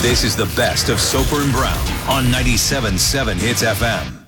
This is the best of Soper and Brown on 97.7 Hits FM.